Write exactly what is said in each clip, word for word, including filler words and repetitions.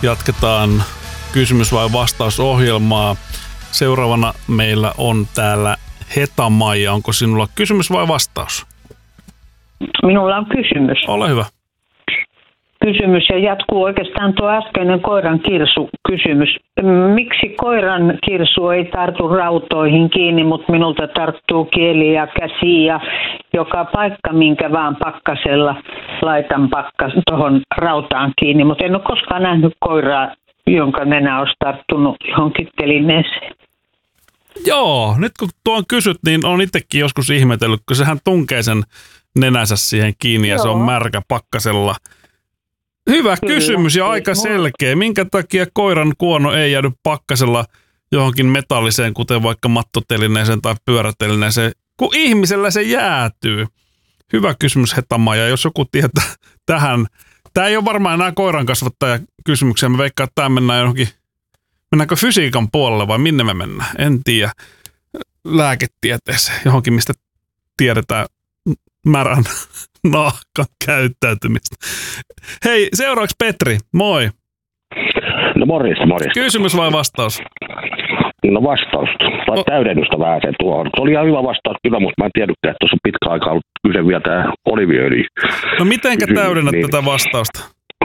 Jatketaan kysymys- vai vastausohjelmaa. Seuraavana meillä on täällä Heta-Maija. Onko sinulla kysymys vai vastaus? Minulla on kysymys. Ole hyvä. Kysymys ja jatkuu oikeastaan tuo äskeinen koiran kirsu kysymys. Miksi koiran kirsu ei tartu rautoihin kiinni, mutta minulta tarttuu kieli ja käsi ja joka paikka, minkä vaan pakkasella laitan pakkas tuohon rautaan kiinni, mutta en ole koskaan nähnyt koiraa, jonka nenä olisi tarttunut johonkin telineeseen. Joo, nyt kun tuon kysyt, niin on itsekin joskus ihmetellyt, kun sehän tunkee sen nenänsä siihen kiinni ja Joo. se on märkä pakkasella. Hyvä Kyllä, kysymys ja aika selkeä. Minkä takia koiran kuono ei jäädy pakkasella johonkin metalliseen, kuten vaikka mattotelineeseen tai pyörätelineeseen, kun ihmisellä se jäätyy? Hyvä kysymys, Heta-Maija. Jos joku tietää tähän, tämä ei ole varmaan enää koiran kasvattaja kysymyksiä. Mä veikkaan, että tämä mennään johonkin, mennäänkö fysiikan puolelle vai minne me mennään? En tiedä. Lääketieteeseen, johonkin mistä tiedetään märän nahkan käyttäytymistä. Hei, seuraavaksi Petri, moi. No morjesta, morjesta. Kysymys vai vastaus? No vastausta. Tai no. täydennystä vähän sen tuohon. Se oli ihan hyvä vastaus kyllä, mutta mä en tiedäkään, että tuossa on pitkä aika ollut kyse vielä tämä oliviöljy. No mitenkä Kysymys, täydennät niin. tätä vastausta?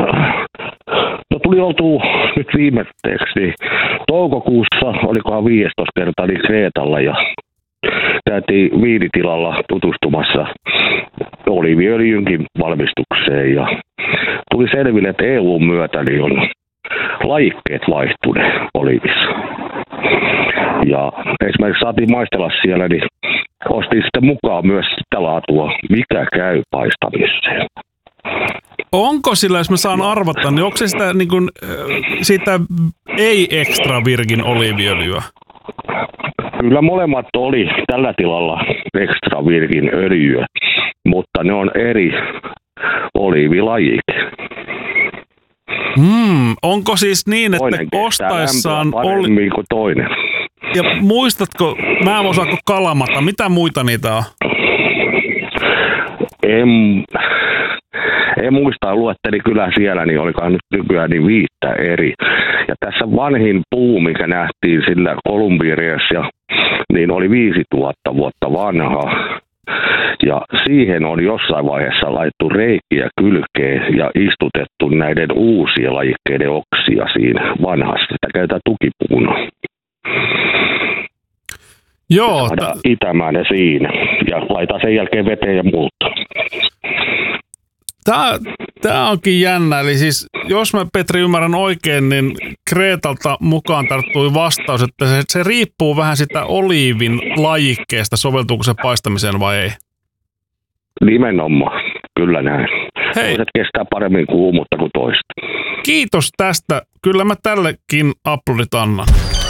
No tuli oltua nyt viimeiseksi, niin toukokuussa olikohan viidestoista kertaa niin Kreetalla ja käytiin viinitilalla tutustumassa oliiviöljynkin valmistukseen ja tuli selville, että E U:n myötä niin on lajikkeet vaihtuneet oliivissa. Ja esimerkiksi saatiin maistella siellä, niin ostin sitten mukaan myös sitä laatua, mikä käy paistamiseen. Onko sillä, jos mä saan arvata, niin onko se sitä, niin kuin, sitä ei-extra virgin oliiviöljyä? Kyllä molemmat oli tällä tilalla extra virgin öljyä, mutta ne on eri oliivilajike. Hmm, onko siis niin, että toinen ostaessaan oli kuin toinen. Ja muistatko, mä en osaako kalamata, mitä muita niitä on? En, en muista, luetteli kyllä siellä, niin olikohan nyt nykyään niin viittä eri. Ja tässä vanhin puu, mikä nähtiin sillä Kolumbieriassa, niin oli viisituhatta vuotta vanha. Ja siihen on jossain vaiheessa laittu reikiä kylkeen ja istutettu näiden uusien lajikkeiden oksia siinä vanhassa. Sitä käytetään tukipuuna. Joo. T- itämään ne siinä ja laitetaan sen jälkeen veteen ja muuta. Tämä, tämä onkin jännä. Eli siis, jos mä Petri ymmärrän oikein, niin Kreetalta mukaan tarttui vastaus, että se, se riippuu vähän sitä oliivin lajikkeesta, soveltuuko se paistamiseen vai ei? Nimenomaan, kyllä näin. Hei. Toiset kestää paremmin kuumuutta kuin toista. Kiitos tästä. Kyllä mä tällekin aplodit annan.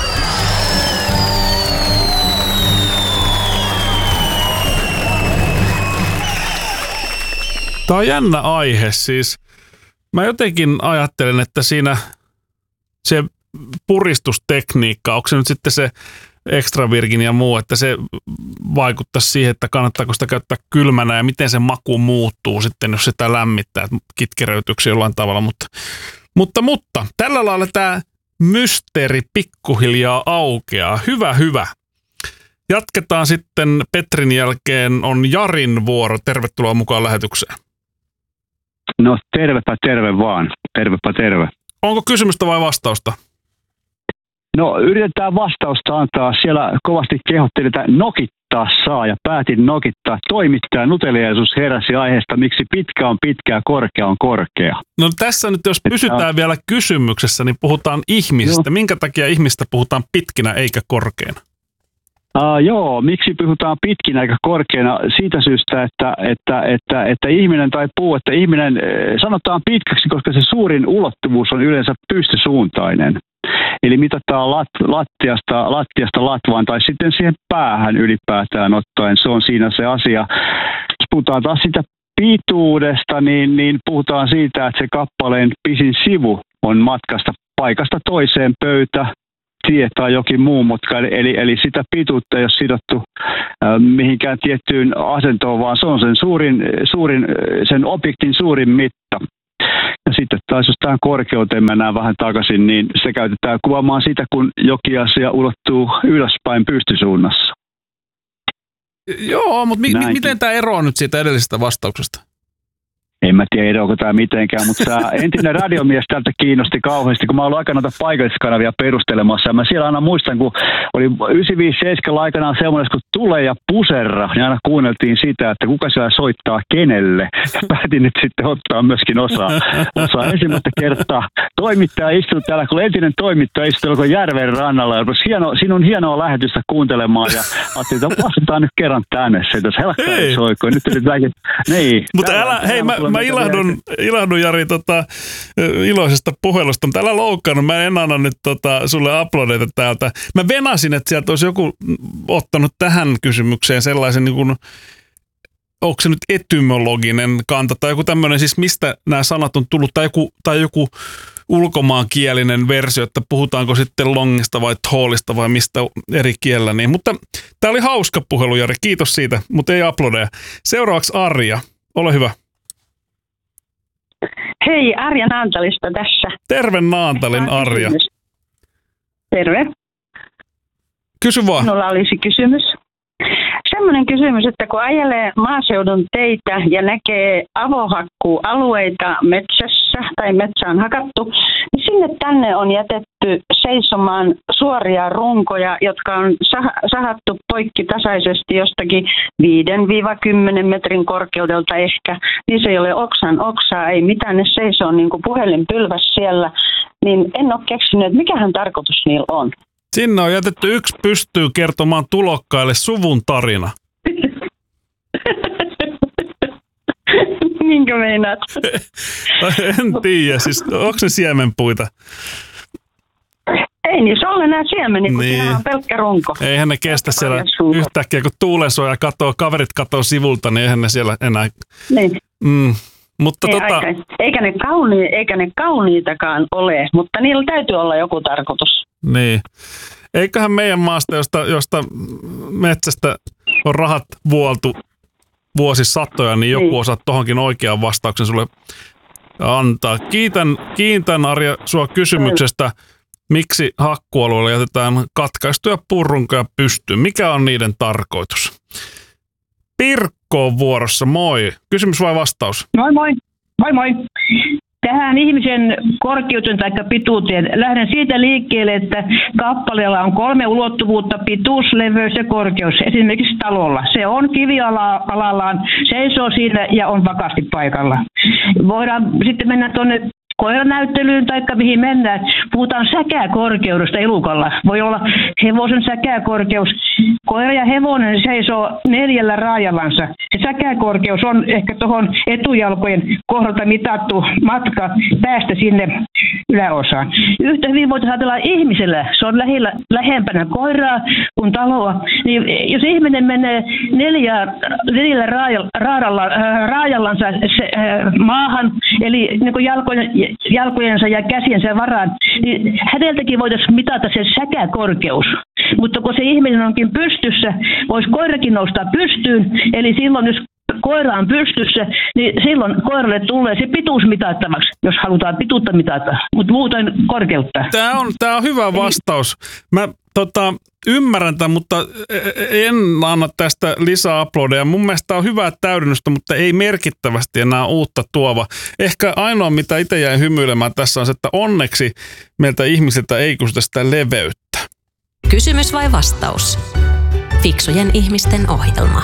Tämä on jännä aihe siis. Mä jotenkin ajattelen, että siinä se puristustekniikka, onko se nyt sitten se extra virgin ja muu, että se vaikuttaisi siihen, että kannattaako sitä käyttää kylmänä ja miten se maku muuttuu sitten, jos sitä lämmittää, kitkeröityykö se jollain tavalla. Mutta, mutta, mutta tällä lailla tämä mysteeri pikkuhiljaa aukeaa. Hyvä, hyvä. Jatketaan sitten Petrin jälkeen on Jarin vuoro. Tervetuloa mukaan lähetykseen. No tervepä terve vaan. Tervepä terve. Onko kysymystä vai vastausta? No yritetään vastausta antaa. Siellä kovasti kehottiin, että nokittaa saa ja päätin nokittaa. Toimittaja nuteliaisuus heräsi aiheesta, miksi pitkä on pitkä ja korkea on korkea. No tässä nyt jos pysytään vielä kysymyksessä, niin puhutaan ihmisistä. Joo. Minkä takia ihmistä puhutaan pitkinä eikä korkeana? Uh, joo, miksi puhutaan pitkinä eikä korkeana? Siitä syystä, että, että, että, että ihminen tai puu, että ihminen sanotaan pitkäksi, koska se suurin ulottuvuus on yleensä pystysuuntainen. Eli mitataan lat, lattiasta, lattiasta latvaan tai sitten siihen päähän ylipäätään ottaen. Se on siinä se asia. Jos puhutaan taas sitä pituudesta, niin, niin puhutaan siitä, että se kappaleen pisin sivu on matkasta paikasta toiseen pöytä, tie tai jokin muu mutka, eli, eli sitä pituutta ei ole sidottu äh, mihinkään tiettyyn asentoon, vaan se on sen suurin, suurin, sen objektin suurin mitta. Ja sitten taas jos tähän korkeuteen mennään vähän takaisin, niin se käytetään kuvaamaan sitä, kun jokiasia ulottuu ylöspäin pystysuunnassa. Joo, mutta mi- mi- miten tämä eroaa nyt siitä edellisestä vastauksesta? En mä tiedä, eroako tämä mitenkään, mutta tämä entinen radiomies täältä kiinnosti kauheasti, kun mä olin aika noita paikalliskanavia perustelemassa. Ja mä siellä aina muistan, kun oli yhdeksänkymmentäviisi seitsemänkymmentä aikanaan semmoinen, kun Tule ja Puserra, niin aina kuunneltiin sitä, että kuka siellä soittaa kenelle. Ja päätin nyt sitten ottaa myöskin osaa. osaa ensimmäistä kertaa. Toimittaja istui täällä, kun entinen toimittaja istui kun Järven rannalla. Ja hieno, sinun hienoa lähetystä kuuntelemaan ja ajattelin, että vastataan nyt kerran tänne. Se tässä helkkaari soikoi. Nyt nyt väkin. Niin. Mutta älä, hei, mä, mä ilahdun, ilahdun Jari tota, iloisesta puhelusta, mutta älä loukkaannut. Mä en anna nyt tota, sulle uploadeita täältä. Mä venasin, että sieltä olisi joku ottanut tähän kysymykseen sellaisen, niin kuin, onko se nyt etymologinen kanta tai joku tämmöinen, siis mistä nämä sanat on tullut, tai joku, tai joku ulkomaankielinen versio, että puhutaanko sitten longista vai tallista vai mistä eri kielellä. Niin. Mutta tämä oli hauska puhelu, Jari. Kiitos siitä, mutta ei uploadeja. Seuraavaksi Arja. Ole hyvä. Hei, Arja Naantalista tässä. Terve Naantalin, Arja. Terve. Kysy vaan. Minulla olisi kysymys. Semmoinen kysymys, että kun ajelee maaseudun teitä ja näkee avohakkualueita metsässä tai metsä on hakattu, niin sinne tänne on jätetty seisomaan suoria runkoja, jotka on sahattu poikki tasaisesti jostakin viidestä kymmeneen metrin korkeudelta ehkä. Niin se ei ole oksan oksaa, ei mitään, ne seisoo niin kuin puhelinpylväs siellä. Niin en ole keksinyt, että mikähän tarkoitus niillä on. Sinne on jätetty yksi pystyy kertomaan tulokkaille suvun tarina. Minkä meinaat? En tiedä, siis onko se siemenpuita? Ei niin, se on enää siemeni, kun niin. Siinä on pelkkä runko. Eihän ne kestä siellä yhtäkkiä, kun tuulensuoja katoo, kaverit katoo sivulta, niin eihän ne siellä enää... Niin. Mm. Mutta ei, tota... eikä, ne kauni, eikä ne kauniitakaan ole, mutta niillä täytyy olla joku tarkoitus. Niin. Eiköhän meidän maasta, josta, josta metsästä on rahat vuoltu vuosisatoja, niin joku niin. osaa tohonkin oikean vastauksen sulle antaa. Kiitän, kiitän Arja sua kysymyksestä, miksi hakkualueella jätetään katkaistuja purrunkoja pystyyn. Mikä on niiden tarkoitus? Pirkko on vuorossa, moi. Kysymys vai vastaus? Moi moi, moi moi. Tähän ihmisen korkeuteen tai pituuteen lähden siitä liikkeelle, että kappaleella on kolme ulottuvuutta, pituus, leveys ja korkeus. Esimerkiksi talolla. Se on kivialallaan, seisoo siinä ja on vakaasti paikalla. Voidaan sitten mennä tuonne koiranäyttelyyn tai mihin mennään. Puhutaan säkäkorkeudesta elukalla. Voi olla hevosen säkäkorkeus. Koira ja hevonen seisoo neljällä raajallansa. Se säkäkorkeus on ehkä tuohon etujalkojen kohdalta mitattu matka päästä sinne yläosaan. Yhtä hyvin voitaisiin ajatella ihmisellä. Se on lähellä, lähempänä koiraa kuin taloa. Niin jos ihminen menee neljä, neljällä raajalla, raajallansa se, äh, maahan, eli niin kuin jalkojen jalkojensa ja käsiensä varaan, niin häneltäkin voitaisiin mitata se säkäkorkeus. Mutta kun se ihminen onkin pystyssä, voisi koirakin nousta pystyyn, eli silloin jos koira on pystyssä, niin silloin koiralle tulee se pituus mitattavaksi, jos halutaan pituutta mitata, mutta muuten korkeutta. Tämä on, tämä on hyvä vastaus. Mä tota, ymmärrän tämän, mutta en anna tästä lisää uploadeja. Mun mielestä tämä on hyvää täydennystä, mutta ei merkittävästi enää uutta tuova. Ehkä ainoa, mitä itse jäin hymyilemään tässä on se, että onneksi meiltä ihmisiltä ei kysytä sitä leveyttä. Kysymys vai vastaus? Fiksujen ihmisten ohjelma.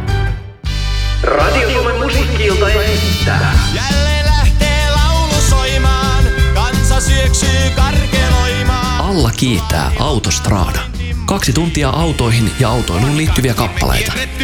Radio Suomen musiikki-ilta esittää. Jälleen lähtee laulu soimaan, kansa syöksyy karkeloimaan. Alla kiittää Autostrada. Kaksi tuntia autoihin ja autoiluun liittyviä kappaleita.